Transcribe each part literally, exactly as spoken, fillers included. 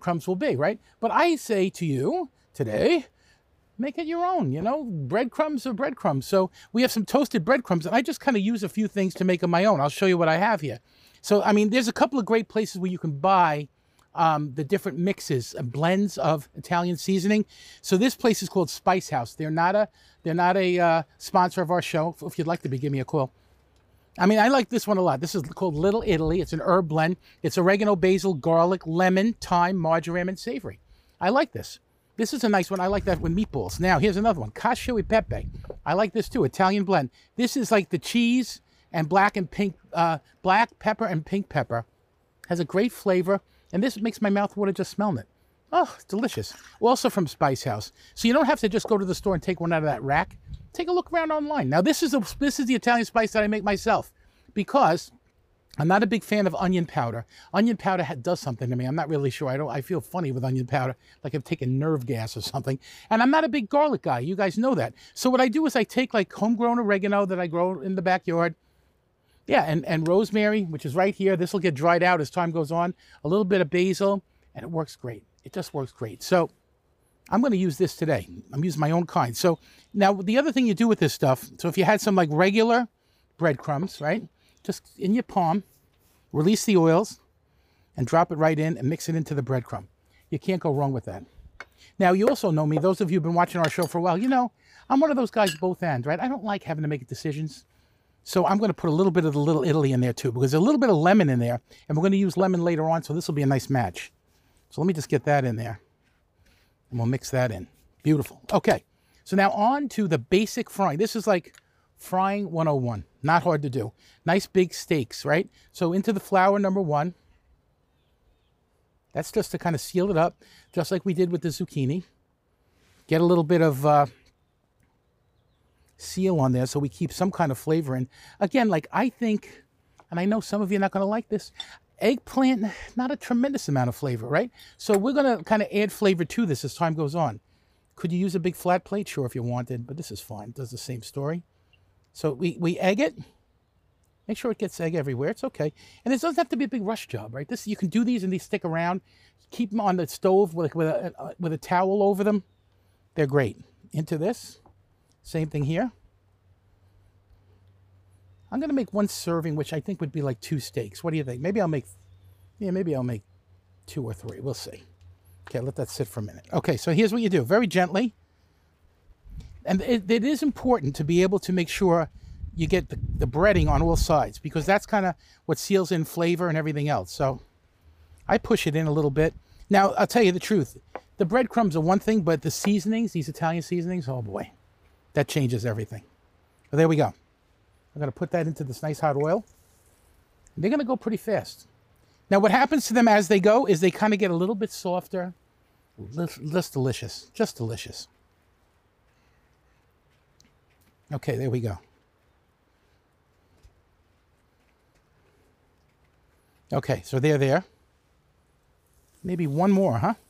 breadcrumbs will be, right? But I say to you today, make it your own, you know, breadcrumbs are breadcrumbs. So we have some toasted breadcrumbs, and I just kind of use a few things to make them my own. I'll show you what I have here. So, I mean, there's a couple of great places where you can buy um, the different mixes and blends of Italian seasoning. So this place is called Spice House. They're not a, they're not a uh, sponsor of our show. If you'd like to be, give me a call. I mean, I like this one a lot. This is called Little Italy. It's an herb blend. It's oregano, basil, garlic, lemon, thyme, marjoram, and savory. I like this. This is a nice one. I like that with meatballs. Now, here's another one. Cacio e pepe. I like this too. Italian blend. This is like the cheese and black and pink, uh, black pepper and pink pepper. Has a great flavor. And this makes my mouth water just smelling it. Oh, it's delicious. Also from Spice House. So you don't have to just go to the store and take one out of that rack. Take a look around online. Now, this is, a, this is the Italian spice that I make myself because I'm not a big fan of onion powder. Onion powder ha does something to me. I'm not really sure. I don't. I feel funny with onion powder, like I've taken nerve gas or something. And I'm not a big garlic guy. You guys know that. So what I do is I take like homegrown oregano that I grow in the backyard. Yeah, and, and rosemary, which is right here. This will get dried out as time goes on. A little bit of basil, and it works great. It just works great. So I'm going to use this today. I'm using my own kind. So now the other thing you do with this stuff, so if you had some like regular breadcrumbs, right? Just in your palm, release the oils and drop it right in and mix it into the breadcrumb. You can't go wrong with that. Now, you also know me, those of you who've been watching our show for a while, you know, I'm one of those guys both ends, right? I don't like having to make decisions. So I'm going to put a little bit of the Little Italy in there too, because there's a little bit of lemon in there, and we're going to use lemon later on, so this will be a nice match. So let me just get that in there, and we'll mix that in. Beautiful. Okay, so now on to the basic frying. This is like frying one oh one. Not hard to do. Nice big steaks, right? So into the flour, number one. That's just to kind of seal it up, just like we did with the zucchini. Get a little bit of uh, seal on there so we keep some kind of flavor in. Again, like I think, and I know some of you are not going to like this, eggplant, not a tremendous amount of flavor, right? So we're going to kind of add flavor to this as time goes on. Could you use a big flat plate? Sure, if you wanted, but this is fine. It does the same story. So we, we egg it. Make sure it gets egg everywhere. It's okay. And it doesn't have to be a big rush job, right? This, you can do these and these stick around. Keep them on the stove with, with, a, with a towel over them. They're great. Into this. Same thing here. I'm going to make one serving, which I think would be like two steaks. What do you think? Maybe I'll make, yeah, maybe I'll make two or three. We'll see. Okay, let that sit for a minute. Okay, so here's what you do. Very gently. And it, it is important to be able to make sure you get the, the breading on all sides, because that's kind of what seals in flavor and everything else. So I push it in a little bit. Now, I'll tell you the truth. The breadcrumbs are one thing, but the seasonings, these Italian seasonings, oh boy, that changes everything. So there we go. I'm going to put that into this nice hot oil. And they're going to go pretty fast. Now, what happens to them as they go is they kind of get a little bit softer. Just delicious. Just delicious. Okay, there we go. Okay, so they're there. Maybe one more, huh?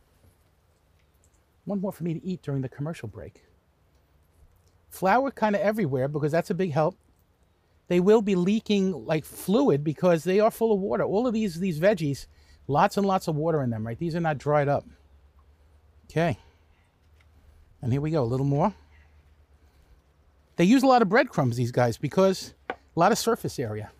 One more for me to eat during the commercial break. Flour kind of everywhere because that's a big help. They will be leaking like fluid because they are full of water. All of these, these veggies, lots and lots of water in them, right? These are not dried up. Okay. And here we go, a little more. They use a lot of breadcrumbs, these guys, because a lot of surface area.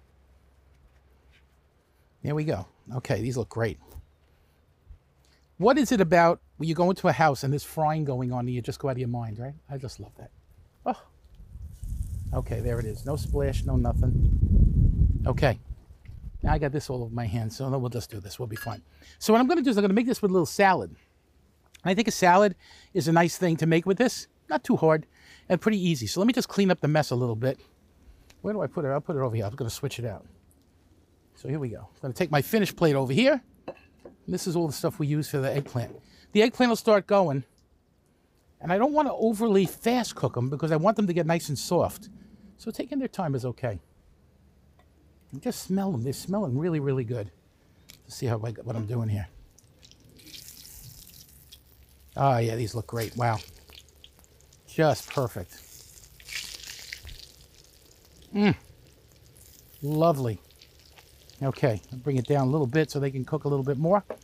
There we go. Okay, these look great. What is it about when you go into a house and there's frying going on and you just go out of your mind, right? I just love that. Oh. Okay, there it is. No splash, no nothing. Okay. Now I got this all over my hands, so we'll just do this. We'll be fine. So what I'm going to do is I'm going to make this with a little salad. And I think a salad is a nice thing to make with this. Not too hard and pretty easy. So let me just clean up the mess a little bit. Where do I put it? I'll put it over here. I'm going to switch it out. So here we go. I'm going to take my finished plate over here. This is all the stuff we use for the eggplant. The eggplant will start going. And I don't want to overly fast cook them because I want them to get nice and soft. So taking their time is okay. And just smell them. They're smelling really, really good. Let's see how I, what I'm doing here. Oh, yeah, these look great. Wow. Just perfect. Mmm. Lovely. Okay, I'll bring it down a little bit so they can cook a little bit more.